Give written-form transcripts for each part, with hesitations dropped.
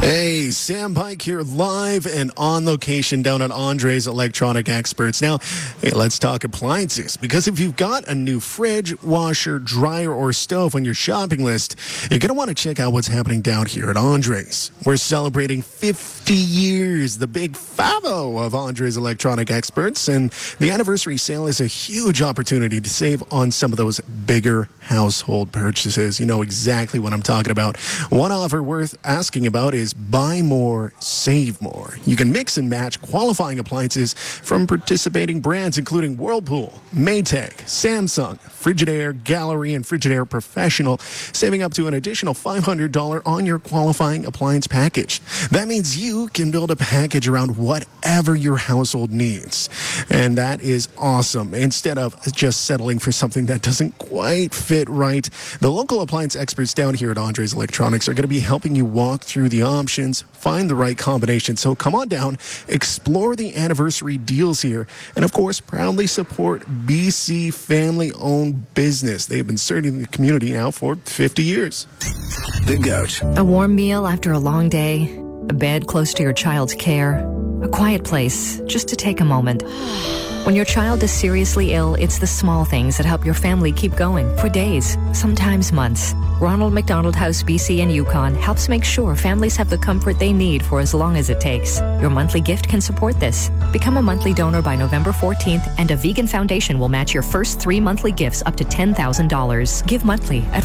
Hey, Sam Pike here, live and on location down at Andre's Electronic Experts. Now, hey, let's talk appliances, because if you've got a new fridge, washer, dryer, or stove on your shopping list, you're going to want to check out what's happening down here at Andre's. We're celebrating 50 years, the big 50 of Andre's Electronic Experts, and the anniversary sale is a huge opportunity to save on some of those bigger household purchases. You know exactly what I'm talking about. One offer worth asking about is buy more, save more. You can mix and match qualifying appliances from participating brands including Whirlpool, Maytag, Samsung, Frigidaire Gallery, and Frigidaire Professional, saving up to an additional $500 on your qualifying appliance package. That means you can build a package around whatever your household needs. And that is awesome. Instead of just settling for something that doesn't quite fit right, the local appliance experts down here at Andre's Electronics are going to be helping you walk through the options, find the right combination. So come on down, explore the anniversary deals here, and of course, proudly support BC family-owned business. They've been serving the community now for 50 years. The Goat. A warm meal after a long day, a bed close to your child's care, a quiet place just to take a moment. When your child is seriously ill, it's the small things that help your family keep going for days, sometimes months. Ronald McDonald House BC and Yukon helps make sure families have the comfort they need for as long as it takes. Your monthly gift can support this. Become a monthly donor by November 14th, and a vegan foundation will match your first 3 monthly gifts up to $10,000. Give monthly at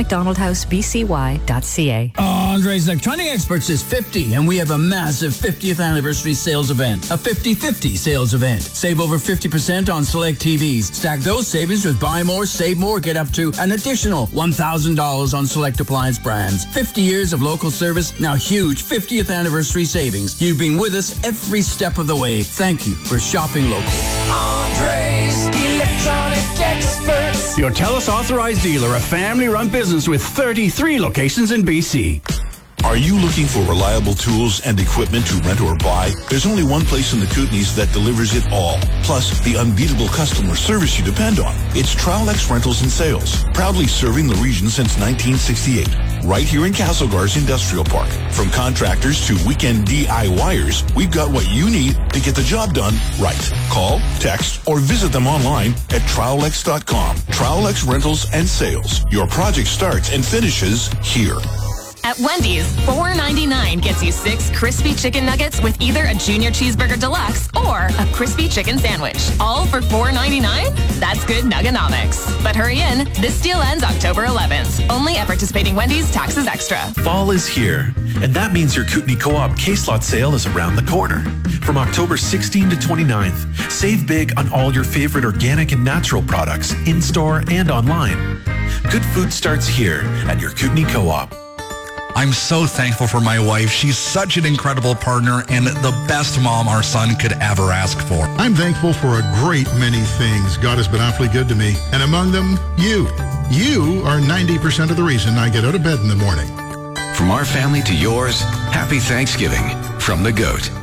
ronaldmcdonaldhousebcy.ca. Andre's Electronic Experts is 50, and we have a massive 50th anniversary sales event. A 50-50 sales event. Save over 50% on select TVs. Stack those savings with buy more, save more. Get up to an additional $1,000 on select appliance brands. 50 years of local service, now huge 50th anniversary savings. You've been with us every step of the way. Thank you for shopping local. Andre's Electronic Experts. Your TELUS authorized dealer, a family-run business with 33 locations in BC. Are you looking for reliable tools and equipment to rent or buy? There's only one place in the Kootenays that delivers it all, plus the unbeatable customer service you depend on. It's Trowlex Rentals and Sales, proudly serving the region since 1968. Right here in Castlegar's Industrial Park. From contractors to weekend DIYers, we've got what you need to get the job done right. Call, text, or visit them online at Trowlex.com. Trowlex Rentals and Sales. Your project starts and finishes here. At Wendy's, $4.99 gets you 6 crispy chicken nuggets with either a Junior Cheeseburger Deluxe or a crispy chicken sandwich. All for $4.99? That's good nuggonomics. But hurry in, this deal ends October 11th. Only at participating Wendy's, taxes extra. Fall is here, and that means your Kootenay Co-op K-Slot sale is around the corner. From October 16 to 29th, save big on all your favorite organic and natural products, in-store and online. Good food starts here at your Kootenay Co-op. I'm so thankful for my wife. She's such an incredible partner and the best mom our son could ever ask for. I'm thankful for a great many things. God has been awfully good to me. And among them, you. You are 90% of the reason I get out of bed in the morning. From our family to yours, happy Thanksgiving from The Goat.